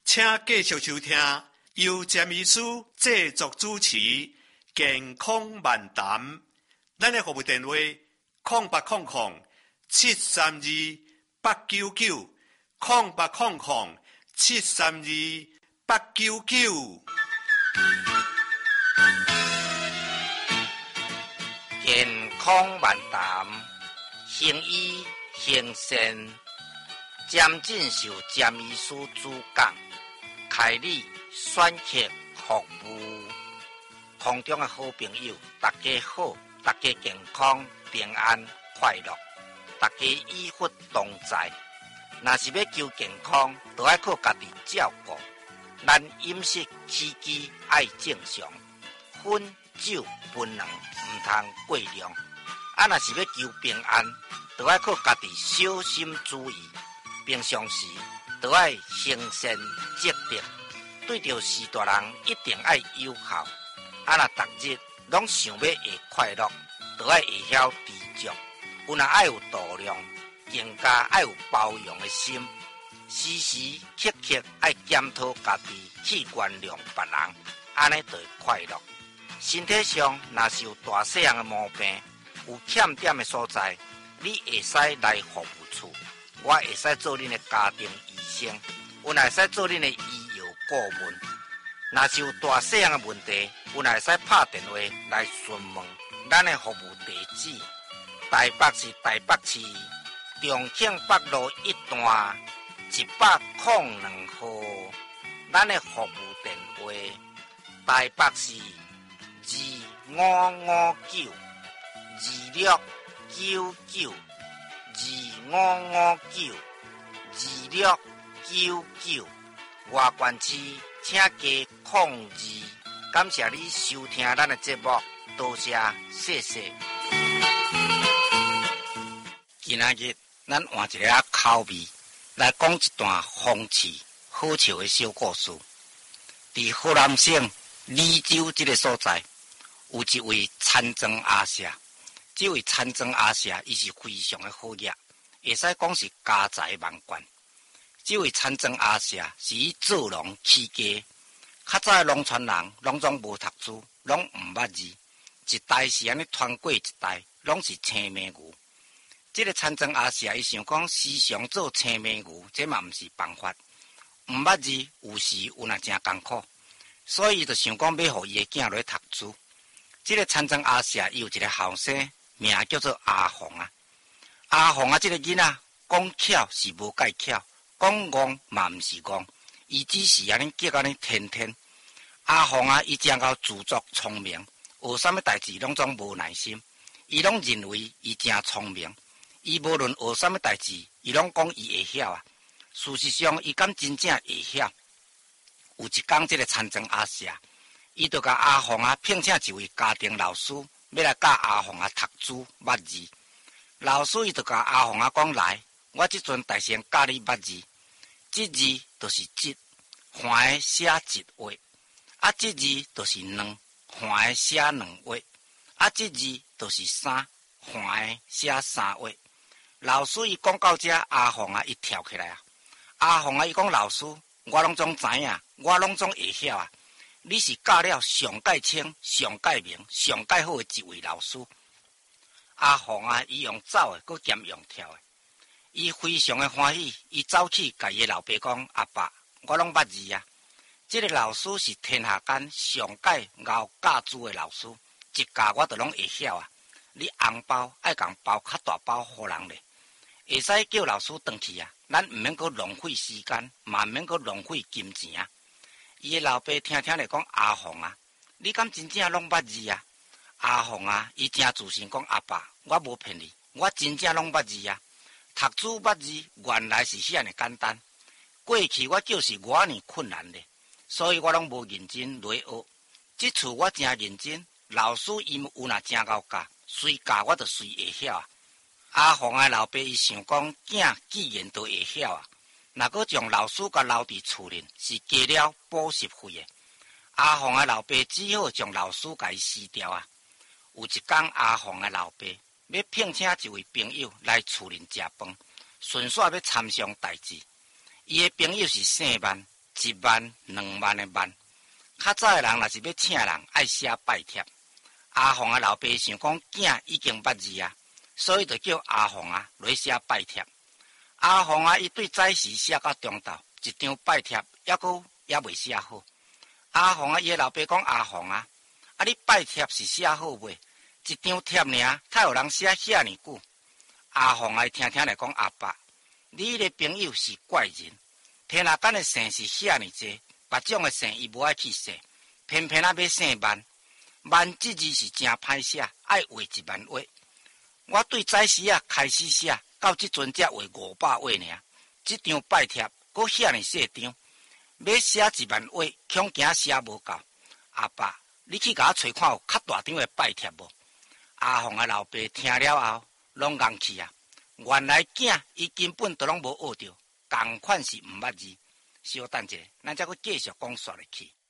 请继续收听由詹医师制作主持《健康漫谈》。咱的服务电话0800-732-899，0800-732-899。 健康漫谈，行医行善，詹进修詹医师主讲，开立选客服务。空中的好朋友，大家好，大家健康平安快乐，大家医福同在。若是要求健康，就要靠家己照顾。咱饮食起居爱正常，烟酒槟榔唔通过量。若是要求平安，就要靠家己小心注意。平常时就要行善积德，对着士大人一定要友好。若逐日拢想要会快乐，就要会晓知足。有若爱有度量，更加爱有包容的心。时时刻刻爱检讨家己，去原谅别人，安尼就会快乐。身体上若是有大细样的毛病，有欠点的所在，你会使来服务处，我会使做恁的家庭医生，有若会使做恁的医药顾问。若是有大细样的问题，有若会使拍电话来询问。咱的服务地址：台北市台北市重庆北路1段102号。咱的服务电话：台北市255925992559，外县市请加02。感谢你收听咱的节目，多谢，谢谢。今仔日咱换一个口味来讲一段风趣好笑的小故事。伫河南省澧州这个所在，有一位参庄阿舍。这位参庄阿舍，伊是非常的好业，会使讲是家财万贯。这位参庄阿舍是以做农起家。较早的农村人拢总无读书，拢毋捌字，一代是安尼传过一代，拢是青面牛。这个参庄阿舍伊想讲，时常做青面牛，这嘛毋是办法。毋捌字，有时有若真艰苦，所以就想讲要互伊的囝落读书。这个参庄阿舍伊有一个后生，名叫做阿红啊。阿红啊，这个囡仔讲巧是无介巧，讲戆嘛毋是戆，伊只是安尼叫安尼天天。阿红啊，伊真够自作聪明，学啥物代志拢总无耐心。伊拢认为伊真聪明，伊无论学啥物代志，伊拢讲伊会晓啊。事实上，伊敢真正会晓。有一天，这个参庄阿舍，伊就甲阿红啊聘请一位家庭老师，要来教阿红啊读书捌字。老师伊就甲阿红啊讲：来，我即阵大先教你捌字。即字就是即，横的写一画；啊，即字就是两，横的写两画；啊，即字就是三，横的写三画。老师伊讲到这，阿红啊伊跳起来啊！阿红啊伊讲：老师，我拢总知影，我拢总会晓啊！你是教了上介清、上介明、上介好的一位老师。阿红啊，伊用走的，佮兼用跳的，伊非常的欢喜，伊走去甲伊的老爸讲：阿爸，我拢捌字啊！这个老师是天下间上介熬教书的老师，一教我就拢会晓啊！你红包爱共包较大包互人咧，会使叫老师转去啊！咱毋免阁浪费时间，嘛毋免阁浪费金钱啊！伊的老爸听咧讲：阿红啊，你敢真正拢捌字啊？阿红啊，伊真自信讲：阿爸，我无骗你，我真正拢捌字啊！读书捌字原来是遐尼简单，过去我就是偌尼困难咧，所以我拢无认真来学。即次我真认真，老师伊有若真够教，随教我就随会晓啊！阿红的老爸伊想讲，囝既然都会晓啊，若阁将老师甲留伫厝里，是加了补习费的。阿红的老爸只好将老师甲伊撕掉啊。有一天，阿红的老爸要聘请一位朋友来厝里食饭，顺续要参详代志。伊的朋友是姓万， 1万、2万的万。较早的人若是要请人，爱写拜帖。阿凤啊，老爸想讲囝已经捌字啊，所以就叫阿凤啊来写拜帖。阿凤啊，伊对早时写到中昼，一张拜帖也未写好。阿凤啊，伊老爸讲阿凤啊，你拜帖是写好未？一张帖尔，太有人写遐尼久。阿凤啊，听来讲阿爸，你的朋友是怪人，天下间的姓是遐尼济，别种的姓伊无爱去姓，偏偏要姓万。万这字是真歹写，爱画1万画。我对早时啊开始写，到即阵才画500画尔。这张拜帖，搁遐尼细张，要写1万画，恐惊写无够。阿爸，你去甲我找看有较大张的拜帖无？阿凤啊，老爸听了后，拢硬气啊！原来囝伊根本都拢无学着，同款是毋捌字。稍等者，咱才阁继续讲说落去。